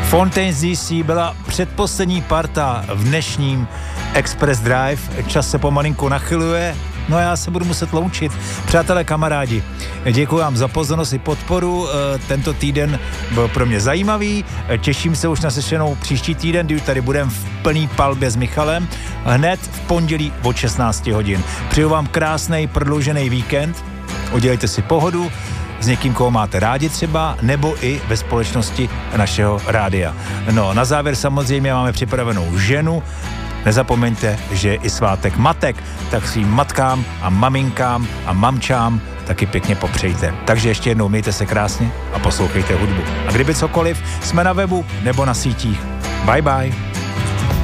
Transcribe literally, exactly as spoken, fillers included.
Fontaines D C byla předposlední parta v dnešním Express Drive. Čas se pomalinku nachyluje, no a já se budu muset loučit. Přátelé, kamarádi, děkuji vám za pozornost i podporu. Tento týden byl pro mě zajímavý. Těším se už na sešenou příští týden, kdy tady budeme v plný palbě s Michalem. Hned v pondělí od šestnáct hodin. Přeju vám krásný prodloužený víkend. Udělejte si pohodu s někým, koho máte rádi třeba, nebo i ve společnosti našeho rádia. No, na závěr samozřejmě máme připravenou ženu. Nezapomeňte, že je i svátek matek, tak svým matkám a maminkám a mamčám taky pěkně popřejte. Takže ještě jednou mějte se krásně a poslouchejte hudbu. A kdyby cokoliv, jsme na webu nebo na sítích. Bye bye.